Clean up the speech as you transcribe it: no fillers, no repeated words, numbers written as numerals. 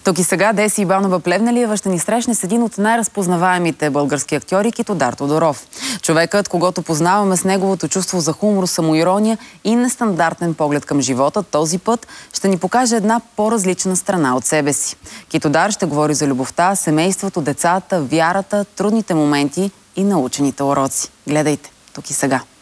Тук и сега Деси Ибанова-Плевнелиева ще ни срещне с един от най-разпознаваемите български актьори Китодар Тодоров. Човекът, когото познаваме с неговото чувство за хумор, самоирония и нестандартен поглед към живота, този път ще ни покаже една по-различна страна от себе си. Китодар ще говори за любовта, семейството, децата, вярата, трудните моменти и научените уроци. Гледайте тук и сега.